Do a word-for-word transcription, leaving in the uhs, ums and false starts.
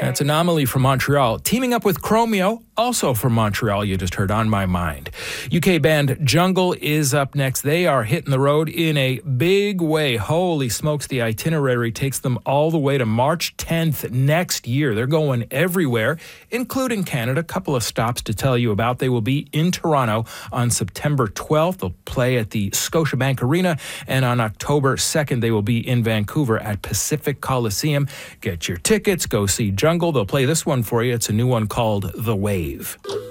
That's Anomaly from Montreal, teaming up with Chromeo, also from Montreal. You just heard On My Mind. U K band Jungle is up next. They are hitting the road in a big way. Holy smokes, the itinerary takes them all the way to March tenth next year. They're going everywhere, including Canada. A couple of stops to tell you about. They will be in Toronto on September twelfth. They'll play at the Scotiabank Arena, and on October second, they will be in Vancouver at Pacific Coliseum. Get your tickets, go see Jungle. They'll play this one for you. It's a new one called The Wave.